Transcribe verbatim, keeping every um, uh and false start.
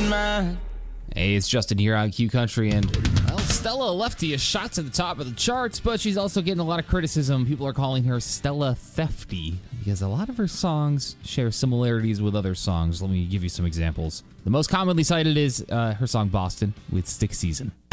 mine. Hey, it's Justin here on Q Country, and well, Stella Lefty is shot to the top of the charts, but she's also getting a lot of criticism. People are calling her Stella Thefty because a lot of her songs share similarities with other songs. Let me give you some examples. The most commonly cited is uh, her song Boston with Stick Season.